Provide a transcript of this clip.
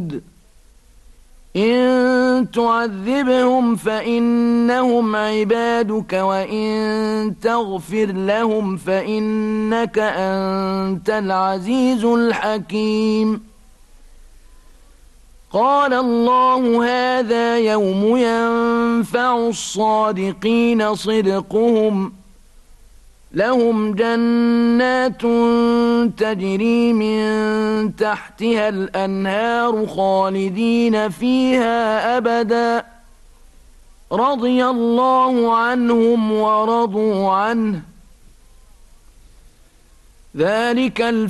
ودود إن تعذبهم فإنهم عبادك وإن تغفر لهم فإنك أنت العزيز الحكيم قال الله هذا يوم ينفع الصادقين صدقهم لهم جنات تجري من تحتها الأنهار خالدين فيها أبدا رضي الله عنهم ورضوا عنه ذلك